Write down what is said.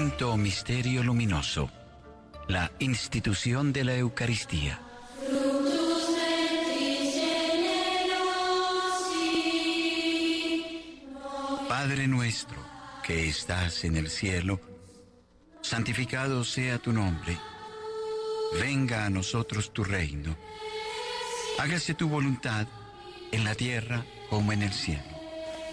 Quinto misterio luminoso: la institución de la Eucaristía. Padre nuestro, que estás en el cielo, santificado sea tu nombre. Venga a nosotros tu reino. Hágase tu voluntad en la tierra como en el cielo.